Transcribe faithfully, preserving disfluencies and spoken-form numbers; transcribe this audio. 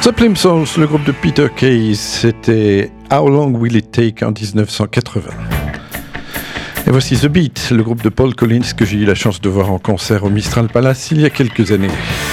The Plimsolls, le groupe de Peter Case, c'était How Long Will It Take en dix-neuf cent quatre-vingts. Et voici The Beat, le groupe de Paul Collins que j'ai eu la chance de voir en concert au Mistral Palace il y a quelques années.